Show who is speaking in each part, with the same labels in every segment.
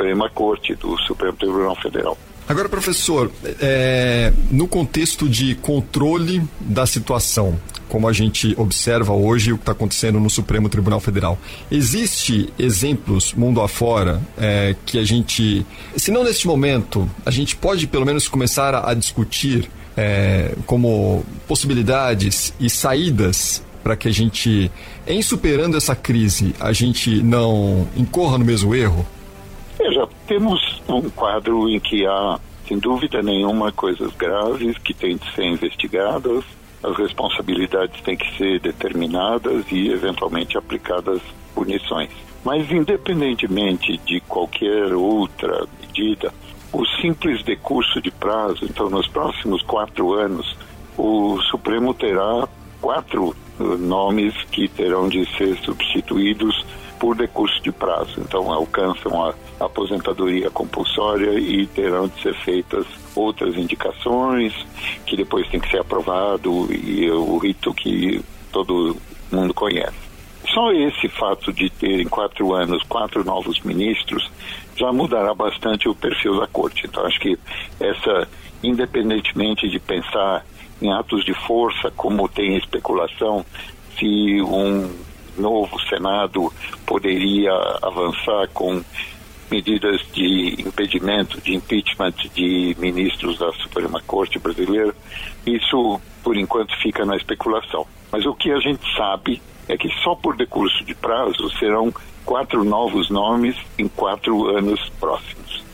Speaker 1: Suprema Corte, do Supremo Tribunal Federal.
Speaker 2: Agora, professor, no contexto de controle da situação, como a gente observa hoje o que está acontecendo no Supremo Tribunal Federal, existe exemplos mundo afora que a gente, se não neste momento, a gente pode pelo menos começar a discutir como possibilidades e saídas para que a gente, em superando essa crise, a gente não incorra no mesmo erro?
Speaker 1: Veja, temos um quadro em que há, sem dúvida nenhuma, coisas graves que têm de ser investigadas, as responsabilidades têm que ser determinadas e, eventualmente, aplicadas punições. Mas, independentemente de qualquer outra medida, o simples decurso de prazo, então, nos próximos 4 anos, o Supremo terá 4 nomes que terão de ser substituídos por decurso de prazo. Então, alcançam a aposentadoria compulsória e terão de ser feitas outras indicações que depois tem que ser aprovado, e o rito que todo mundo conhece. Só esse fato de ter em 4 anos 4 novos ministros já mudará bastante o perfil da corte. Então, acho que independentemente de pensar em atos de força, como tem especulação, se um novo Senado poderia avançar com medidas de impedimento, de impeachment de ministros da Suprema Corte brasileira, isso, por enquanto, fica na especulação. Mas o que a gente sabe é que só por decurso de prazo serão 4 novos nomes em 4 anos próximos.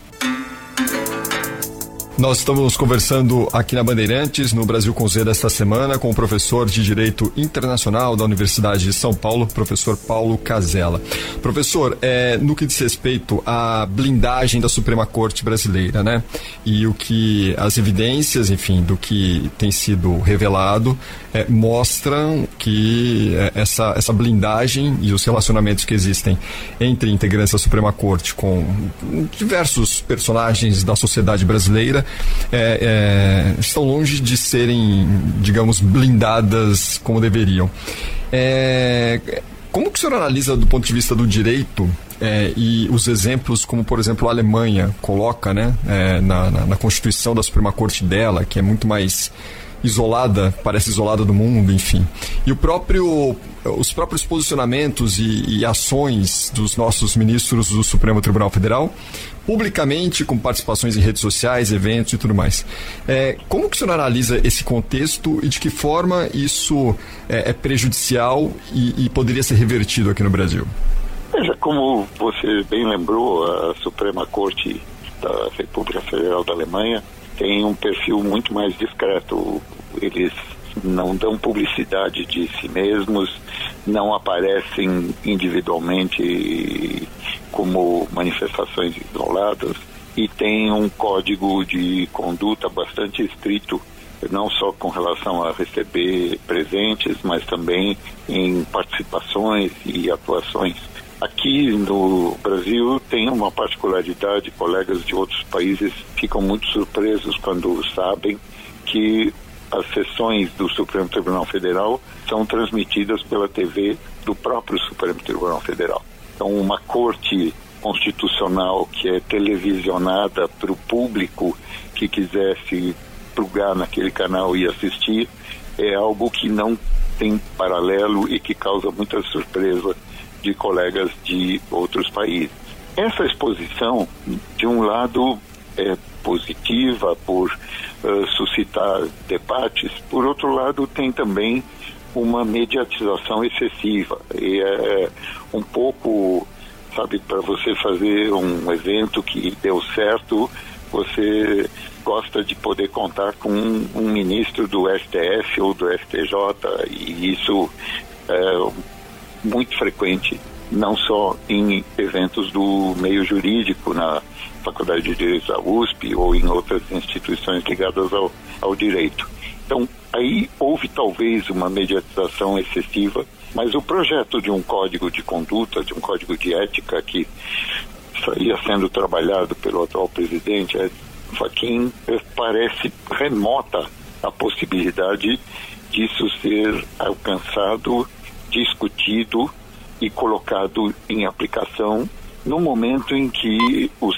Speaker 2: Nós estamos conversando aqui na Bandeirantes, no Brasil com Z desta semana, com o professor de Direito Internacional da Universidade de São Paulo, professor Paulo Casella. Professor, no que diz respeito à blindagem da Suprema Corte brasileira, né? E o que as evidências, enfim, do que tem sido revelado, mostram que essa blindagem e os relacionamentos que existem entre integrantes da Suprema Corte com diversos personagens da sociedade brasileira estão longe de serem, digamos, blindadas como deveriam. Como que o senhor analisa do ponto de vista do direito e os exemplos como, por exemplo, a Alemanha coloca, né, na Constituição da Suprema Corte dela, que é muito mais isolada, parece isolada do mundo, enfim. E os próprios posicionamentos e ações dos nossos ministros do Supremo Tribunal Federal, publicamente, com participações em redes sociais, eventos e tudo mais. Como que o senhor analisa esse contexto e de que forma isso é prejudicial e poderia ser revertido aqui no Brasil?
Speaker 1: Veja, como você bem lembrou, a Suprema Corte da República Federal da Alemanha tem um perfil muito mais discreto. Eles não dão publicidade de si mesmos, não aparecem individualmente como manifestações isoladas e tem um código de conduta bastante estrito, não só com relação a receber presentes, mas também em participações e atuações. Aqui no Brasil tem uma particularidade, colegas de outros países ficam muito surpresos quando sabem que as sessões do Supremo Tribunal Federal são transmitidas pela TV do próprio Supremo Tribunal Federal. Então, uma corte constitucional que é televisionada para o público que quisesse plugar naquele canal e assistir é algo que não tem paralelo e que causa muita surpresa de colegas de outros países. Essa exposição, de um lado, é positiva por suscitar debates, por outro lado, tem também uma mediatização excessiva. E é um pouco, sabe, para você fazer um evento que deu certo, você gosta de poder contar com um ministro do STF ou do STJ, e isso é muito frequente, não só em eventos do meio jurídico, na Faculdade de Direito da USP ou em outras instituições ligadas ao direito. Então, aí houve talvez uma mediatização excessiva, mas o projeto de um código de conduta, de um código de ética que estaria sendo trabalhado pelo atual presidente, Fachin, parece remota a possibilidade disso ser alcançado, discutido e colocado em aplicação no momento em que o